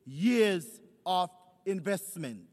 years of investment.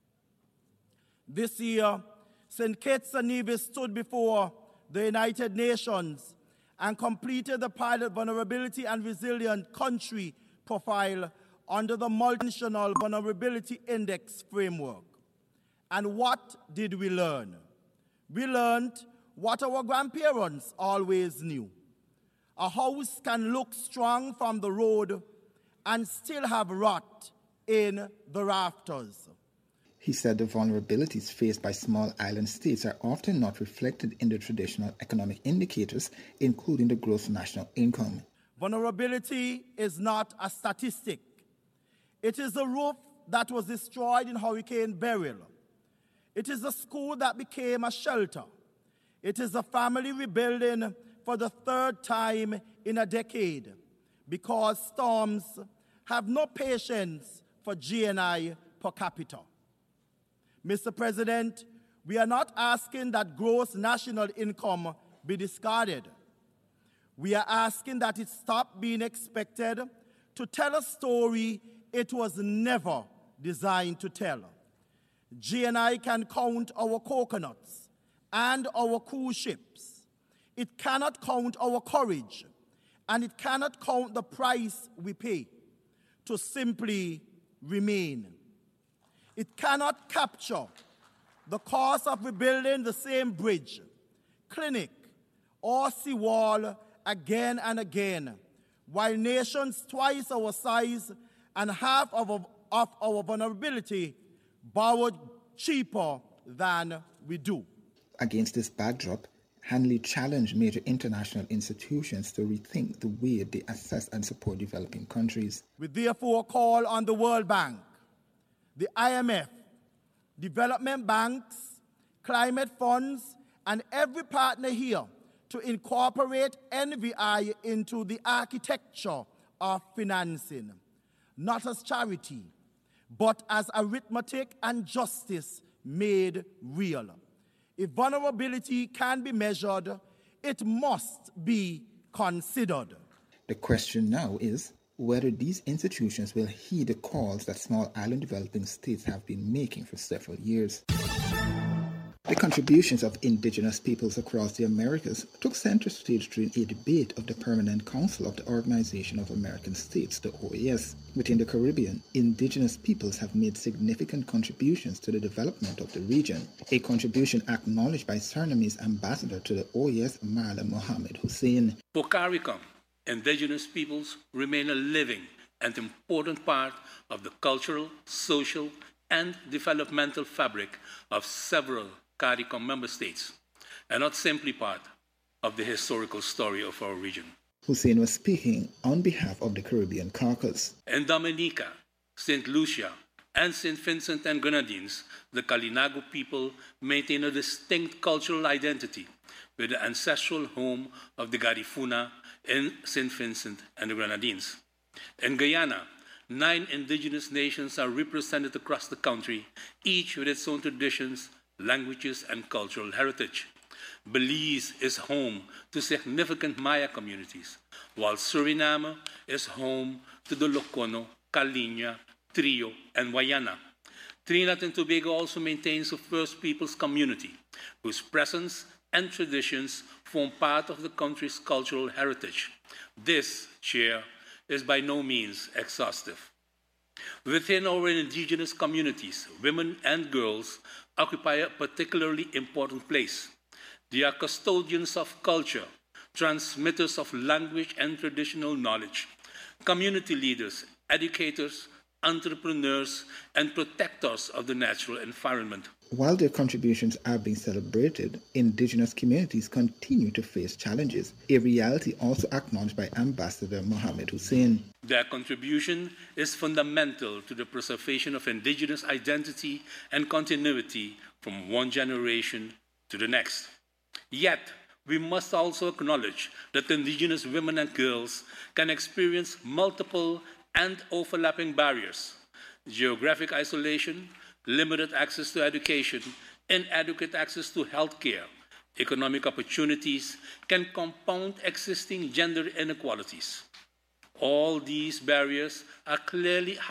This year, St. Kitts and Nevis stood before the United Nations and completed the pilot vulnerability and resilient country profile under the Multinational Vulnerability Index framework. And what did we learn? We learned what our grandparents always knew. A house can look strong from the road and still have rot in the rafters. He said the vulnerabilities faced by small island states are often not reflected in the traditional economic indicators, including the gross national income. Vulnerability is not a statistic. It is the roof that was destroyed in Hurricane Beryl. It is the school that became a shelter. It is a family rebuilding for the third time in a decade, because storms have no patience for GNI per capita. Mr. President, we are not asking that gross national income be discarded. We are asking that it stop being expected to tell a story it was never designed to tell. GNI can count our coconuts and our cruise ships. It cannot count our courage, and it cannot count the price we pay to simply remain. It cannot capture the cost of rebuilding the same bridge, clinic, or seawall again and again, while nations twice our size and half of our vulnerability borrowed cheaper than we do. Against this backdrop, Hanley challenged major international institutions to rethink the way they assess and support developing countries. We therefore call on the World Bank, the IMF, development banks, climate funds, and every partner here to incorporate NVI into the architecture of financing, not as charity, but as arithmetic and justice made real. If vulnerability can be measured, it must be considered. The question now is whether these institutions will heed the calls that small island developing states have been making for several years. The contributions of indigenous peoples across the Americas took center stage during a debate of the Permanent Council of the Organization of American States, the OAS. Within the Caribbean, indigenous peoples have made significant contributions to the development of the region, a contribution acknowledged by Suriname ambassador to the OAS, Marla Mohammed Hussein. For CARICOM, indigenous peoples remain a living and important part of the cultural, social, and developmental fabric of several CARICOM member states, and not simply part of the historical story of our region. Hussein was speaking on behalf of the Caribbean Caucus. In Dominica, St. Lucia, and St. Vincent and Grenadines, the Kalinago people maintain a distinct cultural identity with the ancestral home of the Garifuna in St. Vincent and the Grenadines. In Guyana, 9 indigenous nations are represented across the country, each with its own traditions, languages, and cultural heritage. Belize is home to significant Maya communities, while Suriname is home to the Lokono, Kalinya, Trio, and Wayana. Trinidad and Tobago also maintains a First Peoples community, whose presence and traditions form part of the country's cultural heritage. This, Chair, is by no means exhaustive. Within our indigenous communities, women and girls occupy a particularly important place. They are custodians of culture, transmitters of language and traditional knowledge, community leaders, educators, entrepreneurs, and protectors of the natural environment. While their contributions are being celebrated, indigenous communities continue to face challenges, a reality also acknowledged by Ambassador Mohammed Hussein. Their contribution is fundamental to the preservation of indigenous identity and continuity from one generation to the next. Yet, we must also acknowledge that indigenous women and girls can experience multiple and overlapping barriers: geographic isolation, limited access to education, inadequate access to health care, economic opportunities can compound existing gender inequalities. All these barriers are clearly